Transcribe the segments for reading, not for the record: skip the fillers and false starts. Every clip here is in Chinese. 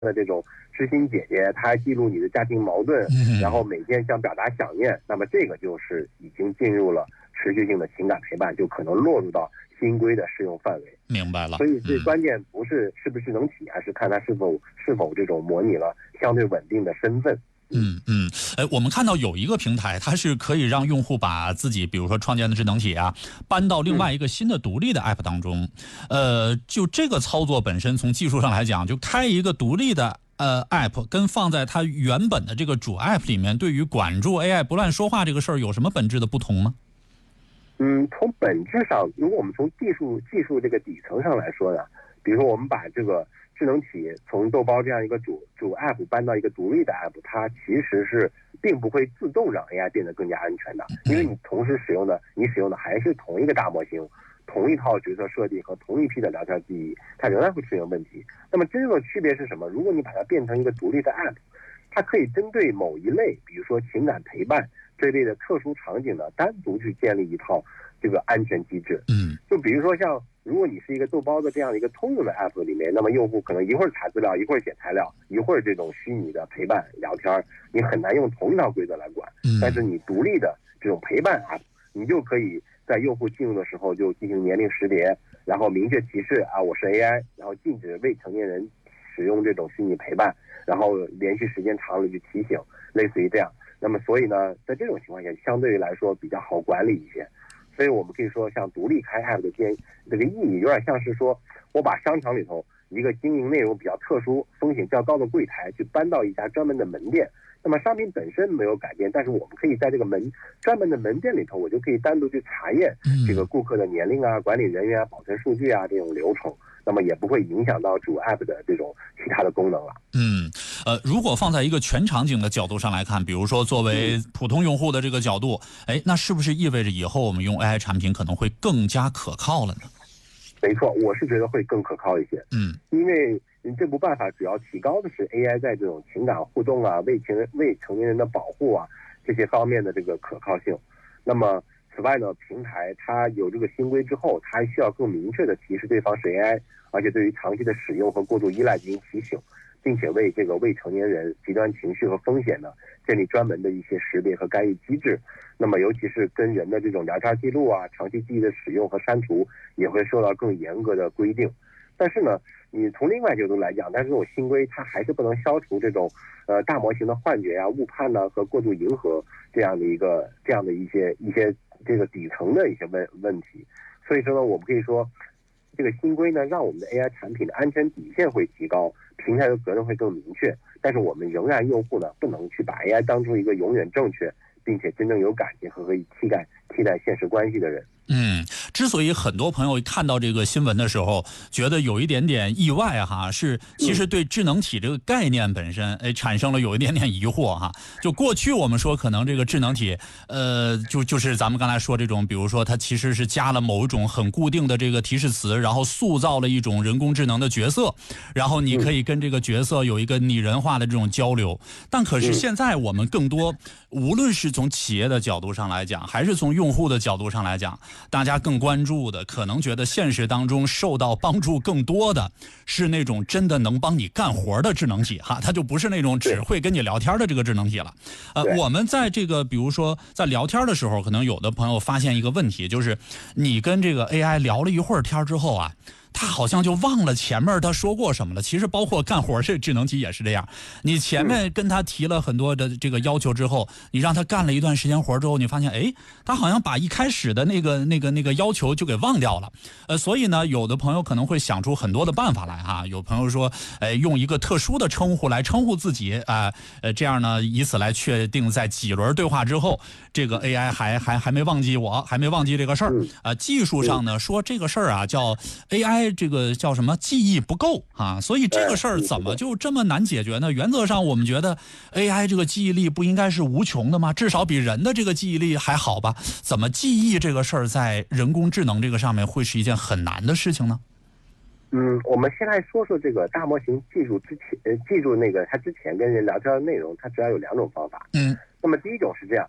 的这种知心姐姐，她还记录你的家庭矛盾，然后每天想表达想念，那么这个就是已经进入了持续性的情感陪伴，就可能落入到新规的适用范围。 明白了。 所以最关键不是是不是智能体，而是看它是否这种模拟了相对稳定的身份。 我们看到有一个平台，它是可以让用户把自己比如说创建的智能体啊搬到另外一个新的独立的 app 当中。就这个操作本身从技术上来讲，就开一个独立的app 跟放在它原本的这个主 app 里面，对于管住 AI 不乱说话这个事儿有什么本质的不同吗？ 从本质上，如果我们从技术这个底层上来说呢，比如说我们把这个智能体从豆包这样一个主 app 搬到一个独立的 app， 它其实是并不会自动让 AI 变得更加安全的，因为你同时使用的还是同一个大模型，同一套角色设定和同一批的聊天记忆，它仍然会出现问题。那么真正的区别是什么？如果你把它变成一个独立的 app， 它可以针对某一类，比如说情感陪伴这类的特殊场景呢，单独去建立一套这个安全机制。就比如说像如果你是一个豆包的这样的一个通用的 app 里面，那么用户可能一会儿查资料，一会儿写材料，一会儿这种虚拟的陪伴聊天，你很难用同一套规则来管。但是你独立的这种陪伴 app， 你就可以在用户进入的时候就进行年龄识别，然后明确提示我是 AI， 然后禁止未成年人使用这种虚拟陪伴，然后连续时间长了就提醒，类似于这样。那么所以呢，在这种情况下相对于来说比较好管理一些。所以我们可以说像独立开 app 的这个意义有点像是说我把商场里头一个经营内容比较特殊风险较高的柜台去搬到一家专门的门店，那么商品本身没有改变，但是我们可以在这个专门的门店里头，我就可以单独去查验这个顾客的年龄啊、管理人员啊、保存数据啊这种流程，那么也不会影响到主 app 的这种其他的功能了。 如果放在一个全场景的角度上来看，比如说作为普通用户的这个角度，那是不是意味着以后我们用 AI 产品可能会更加可靠了呢？ 没错，我是觉得会更可靠一些。因为这部办法主要提高的是 AI 在这种情感互动啊、未成年人的保护啊这些方面的这个可靠性。那么此外呢，平台它有这个新规之后，它还需要更明确的提示对方是 AI， 而且对于长期的使用和过度依赖进行提醒，并且为这个未成年人极端情绪和风险呢建立专门的一些识别和干预机制。那么尤其是跟人的这种聊天记录啊、长期记忆的使用和删除也会受到更严格的规定。但是呢，你从另外角度来讲，但是这种新规它还是不能消除这种大模型的幻觉啊、误判呢和过度迎合这样的一些这个底层的一些问题。所以说呢，我们可以说这个新规呢，让我们的 AI 产品的安全底线会提高，平台的责任会更明确。但是我们仍然用户呢，不能去把 AI 当成一个永远正确并且真正有感情和可以替代现实关系的人。 之所以很多朋友看到这个新闻的时候觉得有一点点意外是其实对智能体这个概念本身产生了有一点点疑惑就过去我们说可能这个智能体就是咱们刚才说这种，比如说它其实是加了某一种很固定的这个提示词，然后塑造了一种人工智能的角色，然后你可以跟这个角色有一个拟人化的这种交流。但可是现在我们更多无论是从企业的角度上来讲，还是从用户的角度上来讲，大家更关注的可能觉得现实当中受到帮助更多的是那种真的能帮你干活的智能体它就不是那种只会跟你聊天的这个智能体了。我们在这个比如说在聊天的时候，可能有的朋友发现一个问题，就是你跟这个 AI 聊了一会儿天之后他好像就忘了前面他说过什么了。其实包括干活这智能体也是这样，你前面跟他提了很多的这个要求之后，你让他干了一段时间活之后，你发现他好像把一开始的那个要求就给忘掉了。所以呢，有的朋友可能会想出很多的办法来有朋友说用一个特殊的称呼来称呼自己这样呢，以此来确定在几轮对话之后，这个 AI 还没忘记我，还没忘记这个事儿。技术上呢说这个事儿叫 AI这个叫什么记忆不够所以这个事儿怎么就这么难解决呢？原则上我们觉得 AI 这个记忆力不应该是无穷的吗？至少比人的这个记忆力还好吧？怎么记忆这个事儿在人工智能这个上面会是一件很难的事情呢？ 我们先来说说这个大模型记住那个它之前跟人聊天的内容，它主要有两种方法。那么第一种是这样，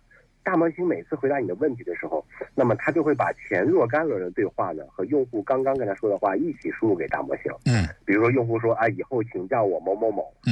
大模型每次回答你的问题的时候，那么它就会把前若干轮的对话呢和用户刚刚跟他说的话一起输入给大模型。 嗯， 比如说用户说啊，以后请叫我某某某。